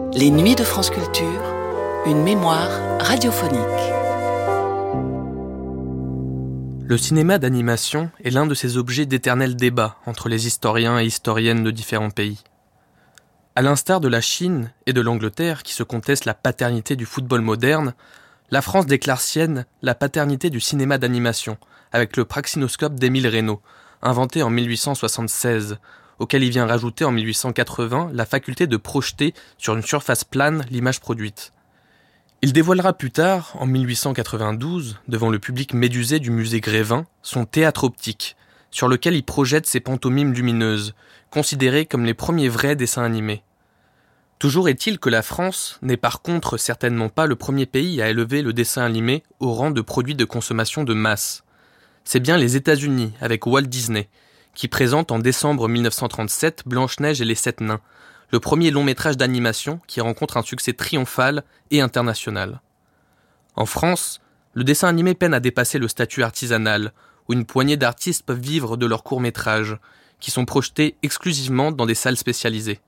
Les Nuits de France Culture, une mémoire radiophonique. Le cinéma d'animation est l'un de ces objets d'éternel débat entre les historiens et historiennes de différents pays. À l'instar de la Chine et de l'Angleterre qui se contestent la paternité du football moderne, la France déclare sienne la paternité du cinéma d'animation avec le praxinoscope d'Émile Reynaud, inventé en 1876, auquel il vient rajouter en 1880 la faculté de projeter sur une surface plane l'image produite. Il dévoilera plus tard, en 1892, devant le public médusé du musée Grévin, son théâtre optique, sur lequel il projette ses pantomimes lumineuses, considérées comme les premiers vrais dessins animés. Toujours est-il que la France n'est par contre certainement pas le premier pays à élever le dessin animé au rang de produit de consommation de masse. C'est bien les États-Unis, avec Walt Disney, qui présente en décembre 1937 Blanche-Neige et les Sept Nains, le premier long-métrage d'animation qui rencontre un succès triomphal et international. En France, le dessin animé peine à dépasser le statut artisanal, où une poignée d'artistes peuvent vivre de leurs courts-métrages, qui sont projetés exclusivement dans des salles spécialisées.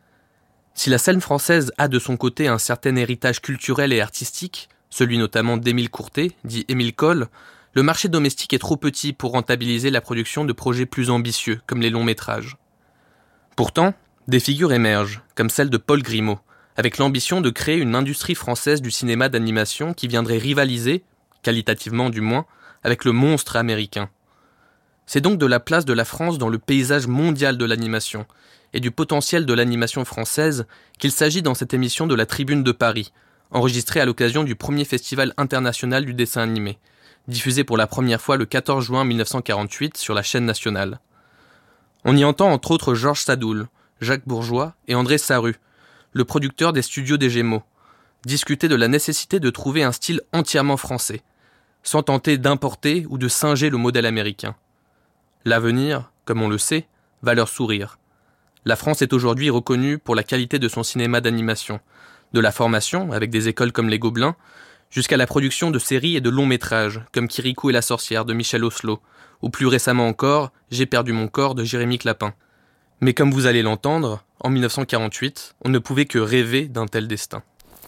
Si la scène française a de son côté un certain héritage culturel et artistique, celui notamment d'Émile Courtet, dit Émile Coll, le marché domestique est trop petit pour rentabiliser la production de projets plus ambitieux, comme les longs-métrages. Pourtant, des figures émergent, comme celle de Paul Grimaud, avec l'ambition de créer une industrie française du cinéma d'animation qui viendrait rivaliser, qualitativement du moins, avec le monstre américain. C'est donc de la place de la France dans le paysage mondial de l'animation, et du potentiel de l'animation française qu'il s'agit dans cette émission de la Tribune de Paris, enregistrée à l'occasion du premier festival international du dessin animé, diffusé pour la première fois le 14 juin 1948 sur la chaîne nationale. On y entend entre autres Georges Sadoul, Jacques Bourgeois et André Sarru, le producteur des studios des Gémeaux, discuter de la nécessité de trouver un style entièrement français, sans tenter d'importer ou de singer le modèle américain. L'avenir, comme on le sait, va leur sourire. La France est aujourd'hui reconnue pour la qualité de son cinéma d'animation, de la formation, avec des écoles comme les Gobelins, jusqu'à la production de séries et de longs métrages, comme Kirikou et la sorcière de Michel Oslo, ou plus récemment encore, J'ai perdu mon corps de Jérémy Clapin. Mais comme vous allez l'entendre, en 1948, on ne pouvait que rêver d'un tel destin.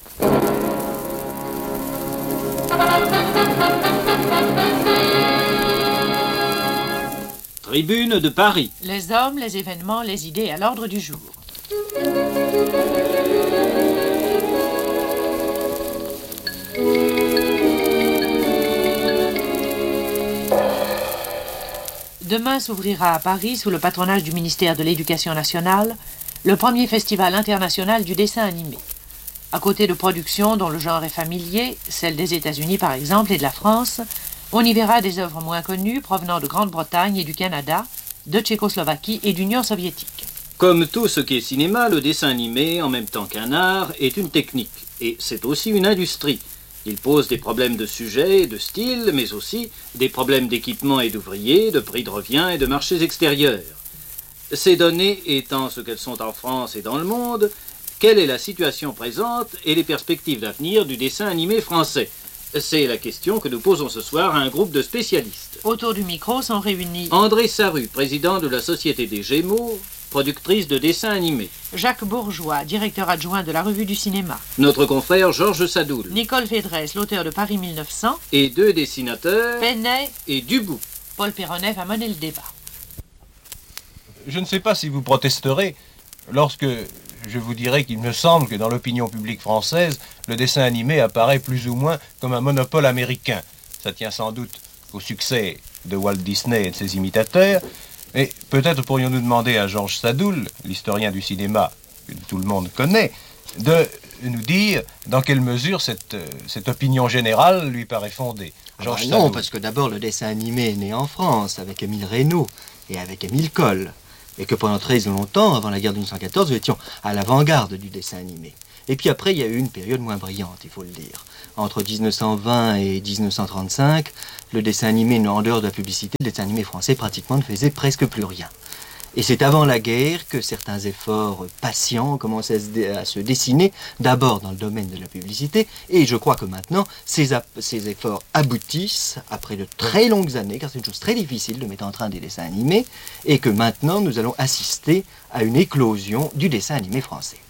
Tribune de Paris. Les hommes, les événements, les idées à l'ordre du jour. Demain s'ouvrira à Paris, sous le patronage du ministère de l'Éducation nationale, le premier festival international du dessin animé. À côté de productions dont le genre est familier, celles des États-Unis par exemple et de la France, on y verra des œuvres moins connues provenant de Grande-Bretagne et du Canada, de Tchécoslovaquie et d'Union soviétique. Comme tout ce qui est cinéma, le dessin animé, en même temps qu'un art, est une technique. Et c'est aussi une industrie. Il pose des problèmes de sujet et de style, mais aussi des problèmes d'équipement et d'ouvriers, de prix de revient et de marchés extérieurs. Ces données étant ce qu'elles sont en France et dans le monde, quelle est la situation présente et les perspectives d'avenir du dessin animé français? C'est la question que nous posons ce soir à un groupe de spécialistes. Autour du micro sont réunis André Sarru, président de la Société des Gémeaux, productrice de dessins animés. Jacques Bourgeois, directeur adjoint de la Revue du cinéma. Notre confrère Georges Sadoul. Nicole Védresse, l'auteur de Paris 1900. Et deux dessinateurs. Penet Et Dubout. Paul Perronnet va mener le débat. Je ne sais pas si vous protesterez lorsque je vous dirai qu'il me semble que dans l'opinion publique française, le dessin animé apparaît plus ou moins comme un monopole américain. Ça tient sans doute au succès de Walt Disney et de ses imitateurs. Et peut-être pourrions-nous demander à Georges Sadoul, l'historien du cinéma que tout le monde connaît, de nous dire dans quelle mesure cette opinion générale lui paraît fondée. Non, Sadoul. Parce que d'abord le dessin animé est né en France avec Émile Reynaud et avec Émile Coll. Et que pendant très longtemps, avant la guerre de 1914, nous étions à l'avant-garde du dessin animé. Et puis après, il y a eu une période moins brillante, il faut le dire. Entre 1920 et 1935, le dessin animé, en dehors de la publicité, le dessin animé français pratiquement ne faisait presque plus rien. Et c'est avant la guerre que certains efforts patients commençaient à se dessiner, d'abord dans le domaine de la publicité, et je crois que maintenant, ces efforts aboutissent après de très longues années, car c'est une chose très difficile de mettre en train des dessins animés, et que maintenant nous allons assister à une éclosion du dessin animé français.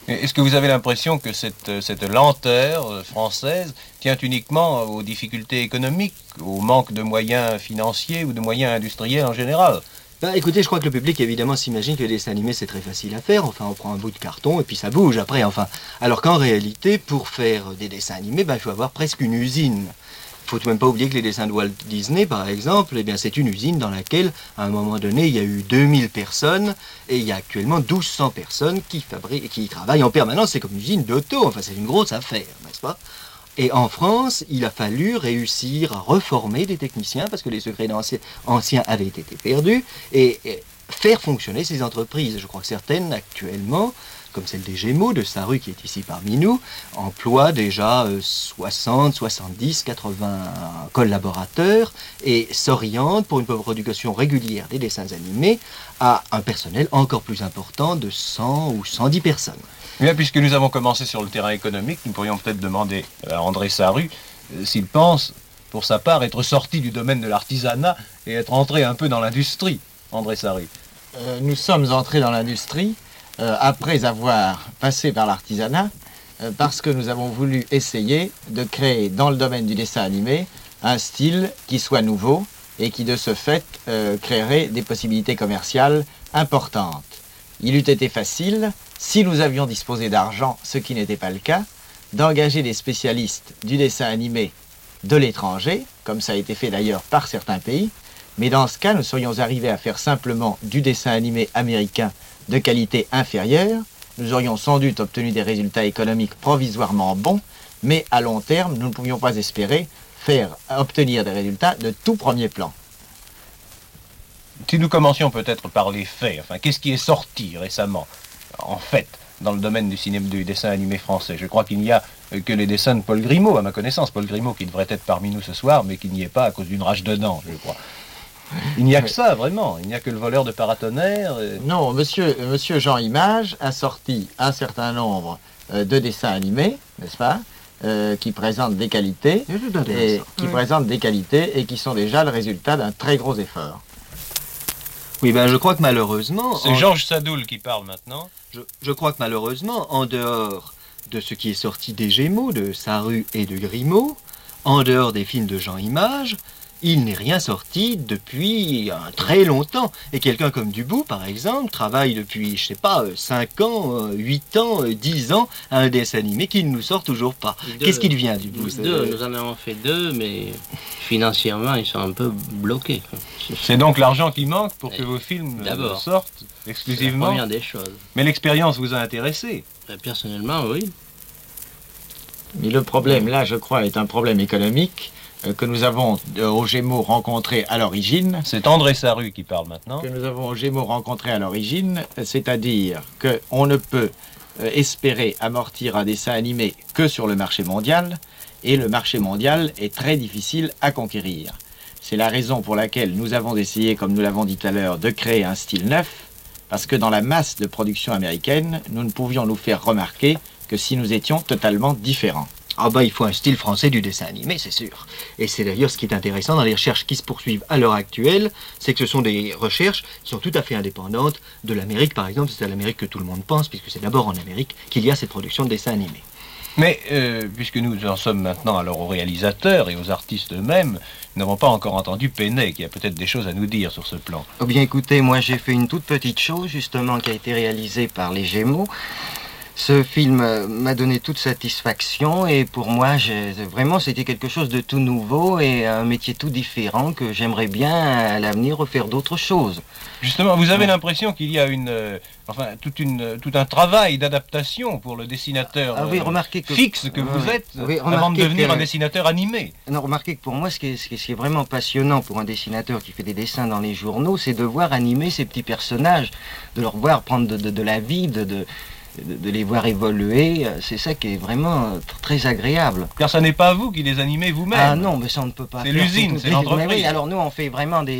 Est-ce que vous avez l'impression que cette lenteur française tient uniquement aux difficultés économiques, au manque de moyens financiers ou de moyens industriels en général? Bah, écoutez, je crois que le public évidemment s'imagine que les dessins animés c'est très facile à faire. Enfin, on prend un bout de carton et puis ça bouge après. Enfin, alors qu'en réalité, pour faire des dessins animés, il faut avoir presque une usine. Il ne faut même pas oublier que les dessins de Walt Disney, par exemple, eh bien, c'est une usine dans laquelle, à un moment donné, il y a eu 2000 personnes et il y a actuellement 1200 personnes qui travaillent en permanence. C'est comme une usine d'auto. Enfin, c'est une grosse affaire, n'est-ce pas? Et en France, il a fallu réussir à reformer des techniciens parce que les secrets anciens avaient été perdus et faire fonctionner ces entreprises. Je crois que certaines, actuellement, comme celle des Gémeaux de Saru qui est ici parmi nous, emploient déjà 60, 70, 80 collaborateurs et s'orientent pour une production régulière des dessins animés à un personnel encore plus important de 100 ou 110 personnes. Bien, puisque nous avons commencé sur le terrain économique, nous pourrions peut-être demander à André Saru s'il pense, pour sa part, être sorti du domaine de l'artisanat et être entré un peu dans l'industrie. André Saru. Nous sommes entrés dans l'industrie après avoir passé par l'artisanat, parce que nous avons voulu essayer de créer dans le domaine du dessin animé un style qui soit nouveau et qui de ce fait créerait des possibilités commerciales importantes. Il eût été facile, si nous avions disposé d'argent, ce qui n'était pas le cas, d'engager des spécialistes du dessin animé de l'étranger, comme ça a été fait d'ailleurs par certains pays, mais dans ce cas, nous serions arrivés à faire simplement du dessin animé américain de qualité inférieure. Nous aurions sans doute obtenu des résultats économiques provisoirement bons, mais à long terme, nous ne pouvions pas espérer obtenir des résultats de tout premier plan. Si nous commencions peut-être par les faits, enfin, qu'est-ce qui est sorti récemment, en fait, dans le domaine du cinéma, du dessin animé français? Je crois qu'il n'y a que les dessins de Paul Grimaud, à ma connaissance. Paul Grimaud qui devrait être parmi nous ce soir, mais qui n'y est pas à cause d'une rage de dents, je crois. Il n'y a que ça, vraiment. Il n'y a que le voleur de paratonnerre. Non, monsieur Jean Image a sorti un certain nombre de dessins animés, n'est-ce pas, qui présentent des qualités, et qui sont déjà le résultat d'un très gros effort. Oui, je crois que malheureusement... C'est Georges Sadoul qui parle maintenant. Je crois que malheureusement, en dehors de ce qui est sorti des Gémeaux, de Saru et de Grimaud, en dehors des films de Jean Image, il n'est rien sorti depuis très longtemps. Et quelqu'un comme Dubout, par exemple, travaille depuis, 5 ans, 8 ans, 10 ans à un dessin animé qui ne nous sort toujours pas. Qu'est-ce qui devient, Dubout? Nous en avons fait 2, mais financièrement, ils sont un peu bloqués. C'est donc l'argent qui manque pour que vos films sortent exclusivement? C'est la première des choses. Mais l'expérience vous a intéressé? Personnellement, oui. Mais le problème, là, je crois, est un problème économique que nous avons aux Gémeaux rencontré à l'origine. C'est André Saru qui parle maintenant. Que nous avons aux Gémeaux rencontré à l'origine, c'est-à-dire qu'on ne peut espérer amortir un dessin animé que sur le marché mondial, et le marché mondial est très difficile à conquérir. C'est la raison pour laquelle nous avons essayé, comme nous l'avons dit tout à l'heure, de créer un style neuf, parce que dans la masse de production américaine, nous ne pouvions nous faire remarquer que si nous étions totalement différents. Il faut un style français du dessin animé, c'est sûr. Et c'est d'ailleurs ce qui est intéressant dans les recherches qui se poursuivent à l'heure actuelle, c'est que ce sont des recherches qui sont tout à fait indépendantes de l'Amérique, par exemple. C'est à l'Amérique que tout le monde pense, puisque c'est d'abord en Amérique qu'il y a cette production de dessins animés. Mais, puisque nous en sommes maintenant alors aux réalisateurs et aux artistes eux-mêmes, nous n'avons pas encore entendu Penet, qui a peut-être des choses à nous dire sur ce plan. Oh bien écoutez, moi j'ai fait une toute petite chose, justement, qui a été réalisée par les Gémeaux. Ce film m'a donné toute satisfaction et pour moi, vraiment, c'était quelque chose de tout nouveau et un métier tout différent que j'aimerais bien à l'avenir refaire d'autres choses. Justement, vous avez l'impression qu'il y a tout un travail d'adaptation pour le dessinateur fixe que vous êtes avant de devenir un dessinateur animé. Non, remarquez que pour moi, ce qui est vraiment passionnant pour un dessinateur qui fait des dessins dans les journaux, c'est de voir animer ces petits personnages, de leur voir prendre de la vie, de les voir évoluer, c'est ça qui est vraiment très agréable. Car ça n'est pas vous qui les animez vous-même. Ah non, mais ça on ne peut pas. C'est l'usine, c'est l'entreprise. Mais oui, alors nous on fait vraiment des